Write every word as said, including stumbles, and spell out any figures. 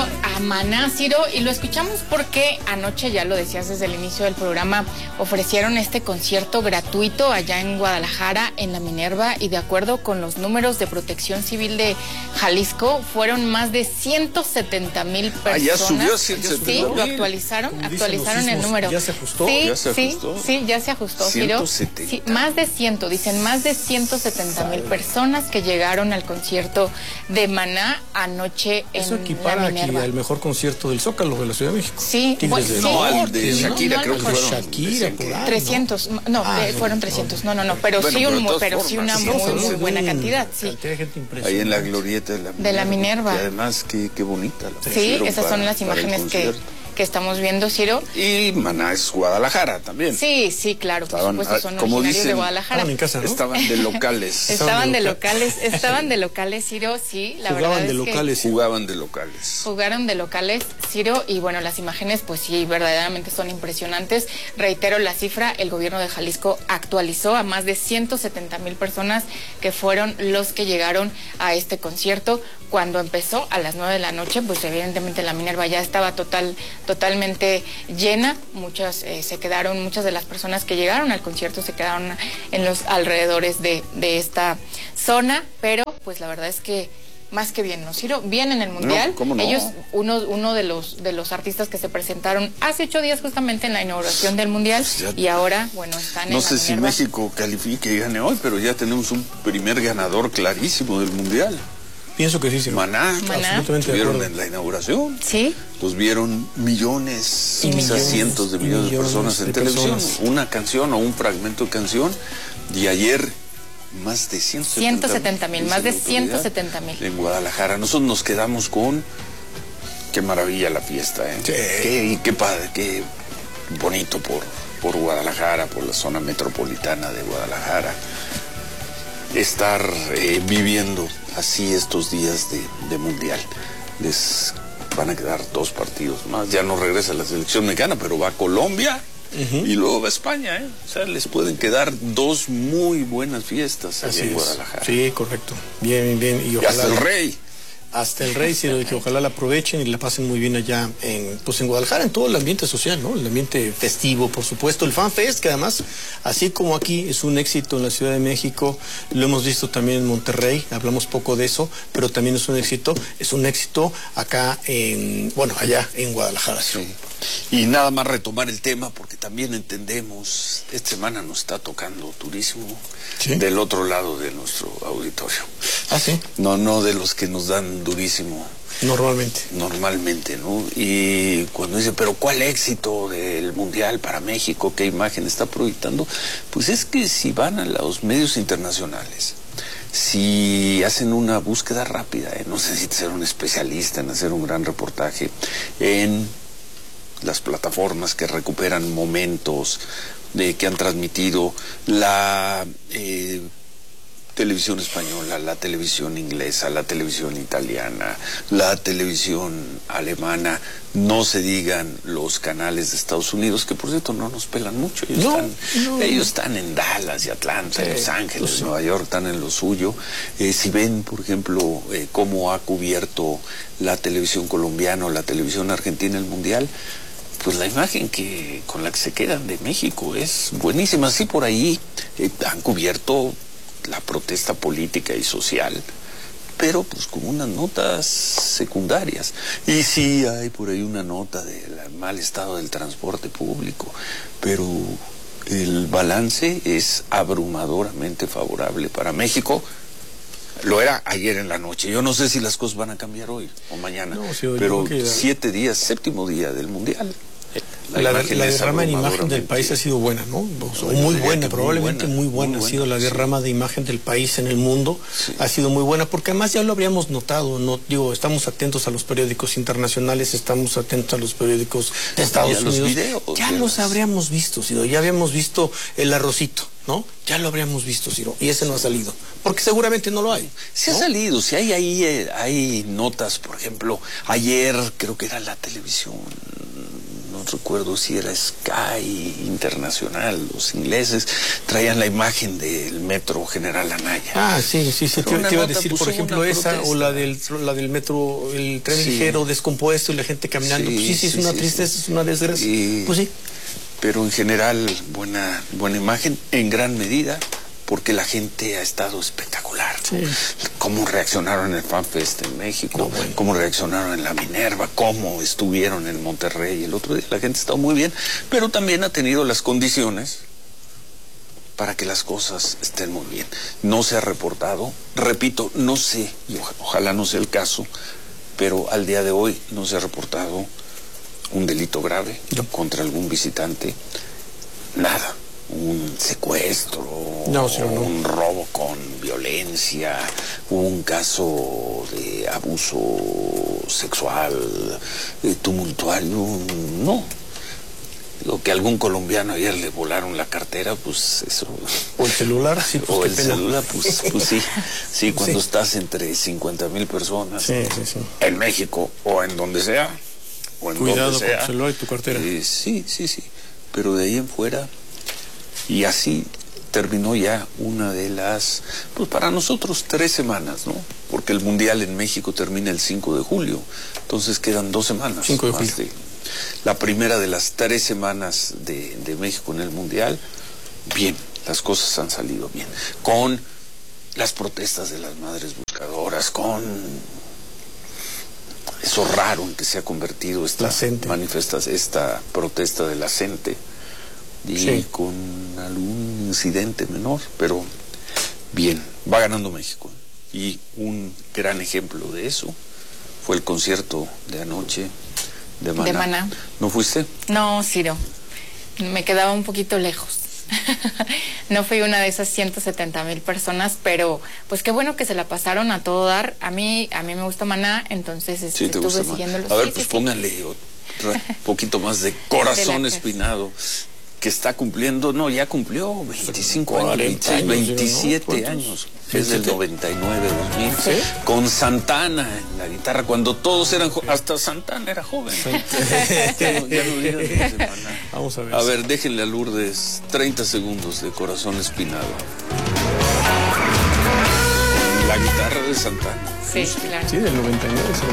a Maná, Ciro, y lo escuchamos porque anoche, ya lo decías desde el inicio del programa, ofrecieron este concierto gratuito allá en Guadalajara, en la Minerva, y de acuerdo con los números de Protección Civil de Jalisco, fueron más de ciento setenta mil personas. Ah, ya subió a ciento setenta mil. Sí, lo actualizaron, actualizaron el número. ¿Ya se ajustó? Sí, ¿Ya se ajustó? sí, sí, ya se ajustó, Ciro. ciento setenta. Sí, más de cien, dicen, más de ciento setenta mil personas que llegaron al concierto de Maná anoche en Eso equipara la aquí Minerva. al mejor concierto del Zócalo de la Ciudad de México. Sí, bueno, sí, no, al sí, de Shakira, no, creo no, que no, fueron. Shakira, por ahí, trescientos, no, Ah, eh, no, fueron no, trescientos, no, no, no, pero Bueno, sí, pero un, de todas pero sí una formas, muy, sí, muy sí, buena sí, cantidad, sí. cantidad de gente impresionante. Ahí en la glorieta de la Minerva. De la Minerva. Y además, qué, qué bonita la Sí, pusieron esas para- son las para el imágenes que, concierto. que estamos viendo, Ciro. Y Maná es Guadalajara también. Sí, sí, claro, por Estaban, supuesto, son como originarios dicen, de Guadalajara. Estaban en casa, ¿no? Estaban de locales. Estaban de local. locales, estaban de locales, Ciro, sí, la Jugaban verdad de es locales. que Jugaban de locales. jugaron de locales, Ciro, y bueno, las imágenes pues sí, verdaderamente son impresionantes. Reitero la cifra, el gobierno de Jalisco actualizó a más de ciento setenta mil personas que fueron los que llegaron a este concierto. Cuando empezó a las nueve de la noche, pues evidentemente la Minerva ya estaba total, totalmente llena. Muchas eh, se quedaron, muchas de las personas que llegaron al concierto se quedaron en los alrededores de, de esta zona, pero pues la verdad es que más que bien, ¿no, Ciro? Bien en el Mundial. No, ¿cómo no? Ellos, uno, uno de los de los artistas que se presentaron hace ocho días justamente en la inauguración del Mundial, Pues ya, y ahora, bueno, están No en sé la si Minerva. México califique y gane hoy, pero ya tenemos un primer ganador clarísimo del Mundial. Pienso que sí, sí. Maná. Maná. Absolutamente de Estuvieron acuerdo. en la inauguración. Sí, Los vieron millones, Y quizás millones, cientos de y millones de millones personas en de televisión. personas. Una canción o un fragmento de canción. Y ayer, más de ciento setenta mil. más de dice la ciento autoridad, setenta mil. En Guadalajara. Nosotros nos quedamos con... Qué maravilla la fiesta, ¿eh? Sí. Qué, y qué padre, qué bonito por, por Guadalajara, por la zona metropolitana de Guadalajara. Estar eh, viviendo así estos días de, de Mundial. Les van a quedar dos partidos más. Ya no regresa la selección mexicana, pero va a Colombia uh-huh. y luego va a España, ¿eh? O sea, les pueden quedar dos muy buenas fiestas allá Así en es. Guadalajara. Sí, correcto. Bien, bien. Y, Y ojalá hasta el rey. Hasta el rey, Ciro, que ojalá la aprovechen y la pasen muy bien allá en, pues en Guadalajara, en todo el ambiente social, ¿no? El ambiente festivo, por supuesto. El Fan Fest, que además, así como aquí es un éxito en la Ciudad de México, lo hemos visto también en Monterrey, hablamos poco de eso, pero también es un éxito, es un éxito acá en, bueno, allá en Guadalajara. Sí. Y nada más retomar el tema, porque también entendemos, esta semana nos está tocando turismo ¿Sí? del otro lado de nuestro auditorio. Ah, sí. No, no de los que nos dan durísimo Normalmente. normalmente, ¿no? Y cuando dice, pero ¿cuál éxito del Mundial para México? ¿Qué imagen está proyectando? Pues es que si van a los medios internacionales, si hacen una búsqueda rápida, ¿eh? No necesita ser un especialista en hacer un gran reportaje, en las plataformas que recuperan momentos de que han transmitido la eh, televisión española, la televisión inglesa, la televisión italiana, la televisión alemana, no se digan los canales de Estados Unidos, que por cierto no nos pelan mucho. Ellos, No, están, no. ellos están en Dallas y Atlanta, Sí, en Los Ángeles, pues sí. Nueva York, están en lo suyo. Eh, si ven, por ejemplo, eh, cómo ha cubierto la televisión colombiana o la televisión argentina el Mundial, pues la imagen que con la que se quedan de México es buenísima. Sí, por ahí eh, han cubierto la protesta política y social, pero pues con unas notas secundarias. Y sí hay por ahí una nota del mal estado del transporte público, pero el balance es abrumadoramente favorable para México. Lo era ayer en la noche. Yo no sé si las cosas van a cambiar hoy o mañana, No, sí, yo pero creo que- siete días, séptimo día del Mundial. La, la, imagen la es derrama en imagen del abrumadoramente- país ha sido buena, ¿no? O sea, No, yo muy diría buena, que muy probablemente buena, muy buena, muy ha buena, sido la sí. derrama de imagen del país en el mundo, Sí. ha sido muy buena, porque además ya lo habríamos notado, no digo, estamos atentos a los periódicos internacionales, estamos atentos a los periódicos de Estados Y a los Unidos, videos, ya de los las- habríamos visto, Ciro, ya habíamos visto el arrocito, ¿no? Ya lo habríamos visto, Ciro, y ese no ha salido, porque seguramente no lo hay. Sí ha ¿no? salido, si hay ahí, eh, hay notas, por ejemplo, ayer creo que era la televisión, no, no recuerdo si era Sky Internacional, los ingleses, traían la imagen del metro General Anaya. Ah, sí, sí, sí, te, te iba a decir, por ejemplo, esa protesta. o la del, la del metro, el tren sí. ligero descompuesto y la gente caminando. Sí, pues sí, sí, es una sí, tristeza, sí. es una desgracia. Y, pues sí. Pero en general, buena, buena imagen, en gran medida, porque la gente ha estado espectacular. ¿No? Sí. Cómo reaccionaron en el FanFest en México, no, bueno. cómo reaccionaron en la Minerva, cómo estuvieron en Monterrey el otro día. La gente está muy bien, pero también ha tenido las condiciones para que las cosas estén muy bien. No se ha reportado, repito, no sé, y ojalá no sea el caso, pero al día de hoy no se ha reportado un delito grave no. contra algún visitante, nada. Un secuestro, no, sí, no. un robo con violencia, un caso de abuso sexual eh, tumultuario, no. Lo que algún colombiano ayer le volaron la cartera, pues eso. O el celular, sí, pues o el pena. celular, pues, pues sí. Sí, cuando sí. estás entre cincuenta mil personas sí, sí, sí. en México o en donde sea, o en Cuidado donde sea. con el celular y tu cartera. Eh, sí, sí, sí. Pero de ahí en fuera. Y así terminó ya una de las, pues para nosotros tres semanas, ¿no? Porque el Mundial en México termina el cinco de julio, entonces quedan dos semanas. cinco de julio. De, la primera de las tres semanas de, de México en el Mundial, bien, las cosas han salido bien. Con las protestas de las madres buscadoras, con eso raro en que se ha convertido esta manifestación, esta protesta de la gente. Y sí. con algún incidente menor, pero bien, va ganando México. Y un gran ejemplo de eso fue el concierto de anoche de Maná. De Maná. ¿No fuiste? No, Ciro, me quedaba un poquito lejos. No fui una de esas ciento setenta mil personas, pero pues qué bueno que se la pasaron a todo dar. A mí, a mí me gusta Maná, entonces sí, estuve siguiéndolo. A ver, sí, pues sí, pónganle sí. un poquito más de Corazón de Espinado. Que está cumpliendo, no, ya cumplió veinticinco años, veintiséis, veintisiete ¿no? años, es del noventa y nueve, dos mil, ¿sí? Con Santana en la guitarra, cuando todos eran, hasta Santana era joven. ya no, ya no digas de Maná. Vamos a ver. A ver, déjenle a Lourdes treinta segundos de Corazón Espinado. Con la guitarra de Santana. Sí, claro. Sí, del noventa y nueve.